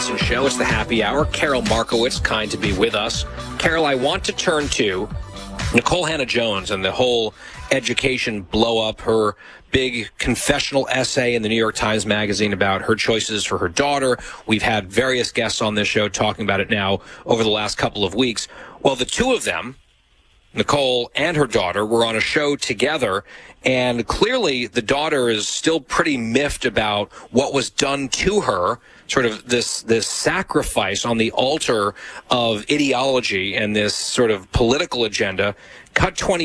VSiN show. It's the happy hour. Carol Markowitz, kind to be with us. Carol, I want to turn to Nikole Hannah-Jones and the whole education blow up, her big confessional essay in the New York Times Magazine about her choices for her daughter. We've had various guests on this show talking about it now over the last couple of weeks. Well, the two of them, Nikole and her daughter, were on a show together, and clearly the daughter is still pretty miffed about what was done to her, sort of this sacrifice on the altar of ideology and this sort of political agenda. Cut 20